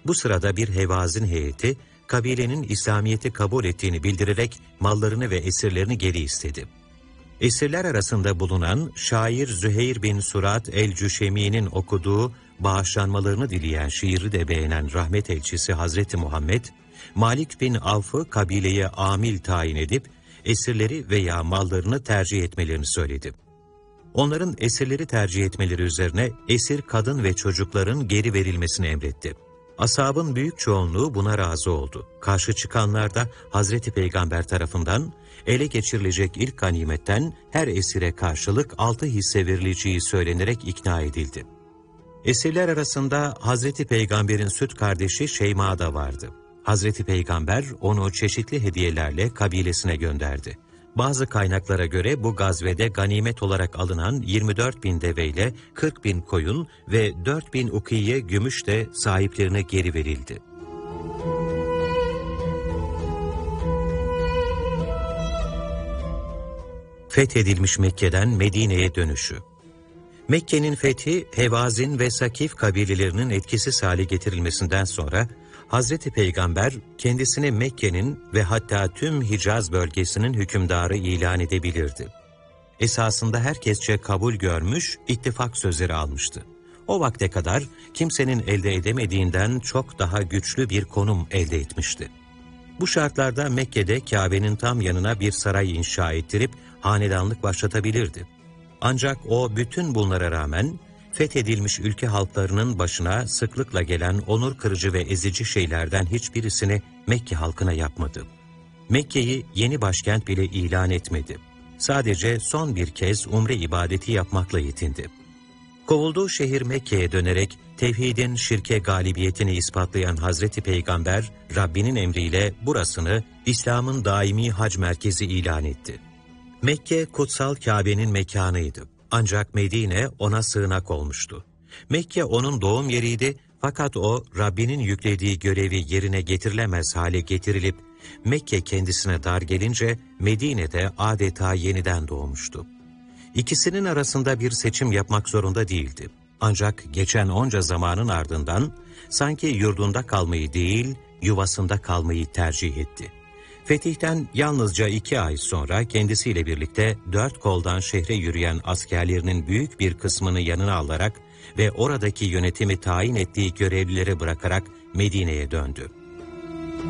Bu sırada bir Hevazin heyeti, kabilenin İslamiyet'i kabul ettiğini bildirerek mallarını ve esirlerini geri istedi. Esirler arasında bulunan şair Züheyr bin Surat el-Cüşemi'nin okuduğu bağışlanmalarını dileyen şiiri de beğenen rahmet elçisi Hazreti Muhammed, Malik bin Avf'ı kabileye amil tayin edip esirleri veya mallarını tercih etmelerini söyledi. Onların esirleri tercih etmeleri üzerine esir kadın ve çocukların geri verilmesini emretti. Ashabın büyük çoğunluğu buna razı oldu. Karşı çıkanlar da Hazreti Peygamber tarafından ele geçirilecek ilk ganimetten her esire karşılık 6 hisse verileceği söylenerek ikna edildi. Esirler arasında Hazreti Peygamber'in süt kardeşi Şeyma da vardı. Hazreti Peygamber onu çeşitli hediyelerle kabilesine gönderdi. Bazı kaynaklara göre bu gazvede ganimet olarak alınan 24.000 deveyle 40.000 koyun ve 4.000 ukiye gümüş de sahiplerine geri verildi. Fethedilmiş Mekke'den Medine'ye dönüşü. Mekke'nin fethi, Hevazin ve Sakif kabilelerinin etkisiz hale getirilmesinden sonra, Hazreti Peygamber kendisini Mekke'nin ve hatta tüm Hicaz bölgesinin hükümdarı ilan edebilirdi. Esasında herkesçe kabul görmüş, ittifak sözleri almıştı. O vakte kadar kimsenin elde edemediğinden çok daha güçlü bir konum elde etmişti. Bu şartlarda Mekke'de Kabe'nin tam yanına bir saray inşa ettirip hanedanlık başlatabilirdi. Ancak o bütün bunlara rağmen fethedilmiş ülke halklarının başına sıklıkla gelen onur kırıcı ve ezici şeylerden hiçbirisini Mekke halkına yapmadı. Mekke'yi yeni başkent bile ilan etmedi. Sadece son bir kez umre ibadeti yapmakla yetindi. Kovulduğu şehir Mekke'ye dönerek tevhidin şirke galibiyetini ispatlayan Hazreti Peygamber, Rabbinin emriyle burasını İslam'ın daimi hac merkezi ilan etti. Mekke, kutsal Kabe'nin mekanıydı. Ancak Medine ona sığınak olmuştu. Mekke onun doğum yeriydi fakat o Rabbinin yüklediği görevi yerine getirilemez hale getirilip Mekke kendisine dar gelince Medine'de adeta yeniden doğmuştu. İkisinin arasında bir seçim yapmak zorunda değildi. Ancak geçen onca zamanın ardından sanki yurdunda kalmayı değil yuvasında kalmayı tercih etti. Fetihten yalnızca 2 ay sonra kendisiyle birlikte 4 koldan şehre yürüyen askerlerinin büyük bir kısmını yanına alarak ve oradaki yönetimi tayin ettiği görevlileri bırakarak Medine'ye döndü.